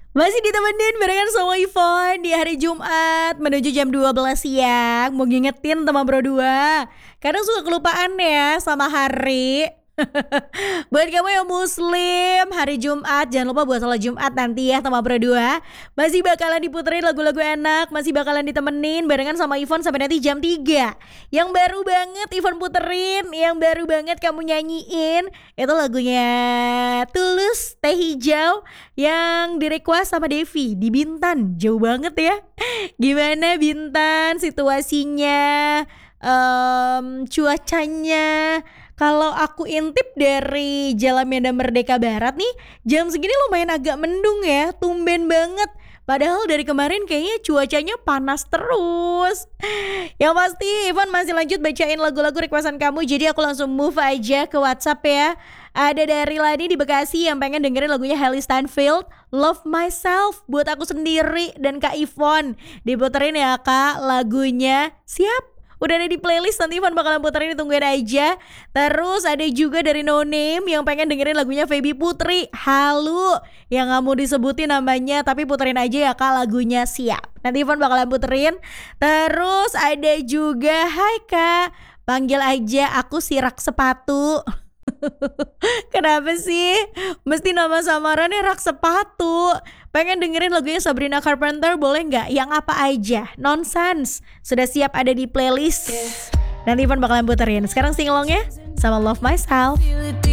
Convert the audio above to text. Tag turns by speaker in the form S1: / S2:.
S1: Masih ditemenin barengan sama Ivon di hari Jumat menuju jam 12 siang. Mau ngingetin teman bro 2. Kadang suka kelupaan ya sama hari. Buat kamu yang muslim, hari Jumat jangan lupa buat sholat Jumat nanti ya teman bro 2. Masih bakalan diputerin lagu-lagu enak, masih bakalan ditemenin barengan sama Ivon sampai nanti jam 3. Yang baru banget Ivon puterin, yang baru banget kamu nyanyiin itu lagunya Tulus Teh Hijau yang direquest sama Devi di Bintan. Jauh banget ya. Gimana Bintan situasinya, cuacanya? Kalau aku intip dari Jalan Medan Merdeka Barat nih, jam segini lumayan agak mendung ya, tumben banget. Padahal dari kemarin kayaknya cuacanya panas terus. Yang pasti Ivan masih lanjut bacain lagu-lagu requestan kamu, jadi aku langsung move aja ke WhatsApp ya. Ada dari Lani di Bekasi yang pengen dengerin lagunya Hailey Steinfeld, Love Myself buat aku sendiri dan Kak Ivon. Diputerin ya Kak lagunya. Siap? Udah ada di playlist, nanti Ivan bakalan puterin, ditungguin aja. Terus ada juga dari No Name yang pengen dengerin lagunya Feby Putri, Halu, yang gak mau disebutin namanya, tapi puterin aja ya Kak lagunya. Siap, nanti Ivan bakalan puterin. Terus ada juga Hai Kak, panggil aja aku si rak sepatu. Kenapa sih mesti nama samarannya rak sepatu? Pengen dengerin lagunya Sabrina Carpenter, boleh nggak? Yang apa aja? Nonsense sudah siap ada di playlist. Nanti Ivan bakalan puterin. Sekarang singlongnya sama Love Myself.